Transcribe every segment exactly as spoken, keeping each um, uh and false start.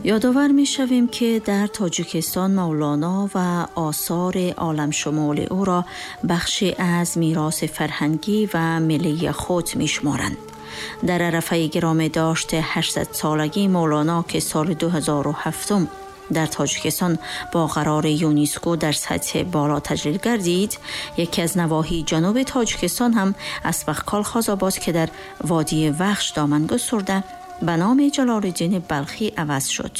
یادآور می شویم که در تاجیکستان مولانا و آثار عالم شمول او را بخشی از میراث فرهنگی و ملی خود می شمارند. در عرفه گرامی داشت هشتصد سالگی مولانا که سال دو هزار و هفت در تاجیکستان با قرار یونسکو در سطح بالا تجلیل گردید، یکی از نواحی جنوب تاجیکستان هم اسبقکال خازآباد که در وادی وخش دامن گسترده به نام جلال الدین بلخی عوض شد.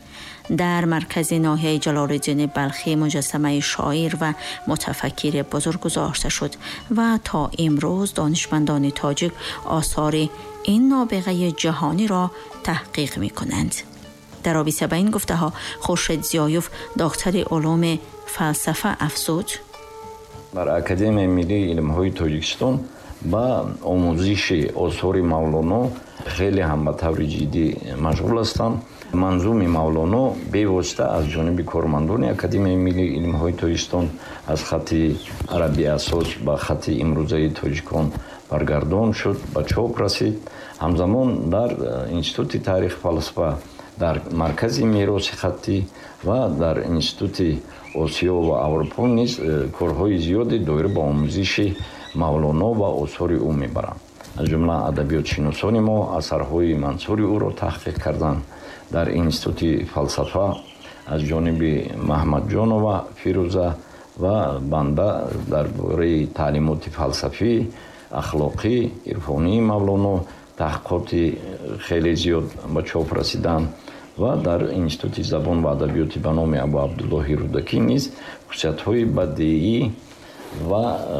در مرکز ناحیه جلال الدین بلخی مجسمه شاعر و متفکر بزرگ گذاشته شد و تا امروز دانشمندان تاجیک آثار این نابغه جهانی را تحقیق می کنند. در رابطه با این گفته ها خورشید زیایوف دکتر علوم فلسفه افزود: در اکادمی ملی علم‌های تاجیکستان با آموزش آثار مولانا خیلی هم به طور جدی مشغول هستند. منظوم مولانا بی‌واسطه از جانب کارمندان اکادمی ملی علم‌های تاجیکستان از خط عربی اساس به خط امروزه تاجیکان برگردان شد، به چاپ رسید. همزمان در انستیتوت تاریخ فلسفه، در مرکز میراث خطی و در انستیتوت آسیا و اروپا نیز کارهای زیادی دایر به آموزش مولانا و آثار او میبرند. از جمله ادبیات شناسان ما اثرهای منثور او را تحقیق کردند. در انستیتوت فلسفه از جانب محمد جان و فیروزه و بنده درباره تعلیمات فلسفی، اخلاقی، عرفانی مولانا تحقیقات خیلی زیاد به چاپ رسیدند و در انستیتوت زبان و ادبیات به نام ابو عبدالله رودکی نیز خصوصیت‌های بدیعی و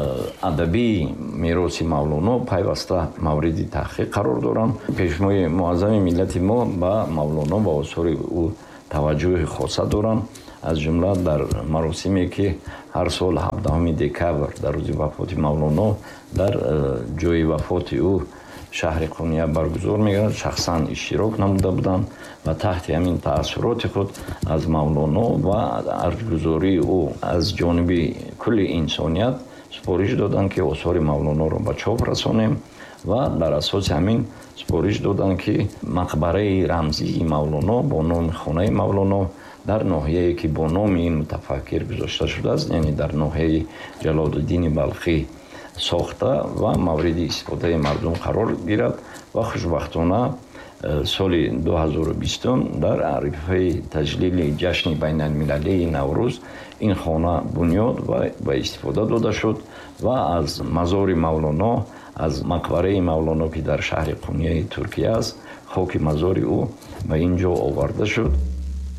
ادبی میراث مولانا پیوسته مورد تحقیق قرار دارند. پیشوای معظم ملت ما به مولانا و آثار او توجه خاصه دارند. از جمله در مراسمی که هر سال هفدهم دکبر در روز وفات مولانا در جای وفات او شهر قونیه برگزار می‌گردد، شخصا اشتراک نموده بودند و تحت همین تأثیرات خود از مولانا و ارزگزاری او از جانب کل انسانیت سپارش دادند که آثار مولانا را به چاپ رسانیم و در اساس همین سپارش دادند که مقبره رمزی مولانا با نام خانه مولانا در ناحیه‌ای که با نام این متفکر گذاشته شده است، یعنی در ناحیه جلال الدین بلخی ساخته و مورد استفاده مردم قرار گیرد و خوشبختانه سال دو هزار و بیست در عرفه تجلیل جشن بین المللی نوروز این خانه بنیاد و به استفاده داده شد و از مزار مولانا، از مقبره مولانا که در شهر قونیه ترکیه است، خاک مزار او به اینجا آورده شد.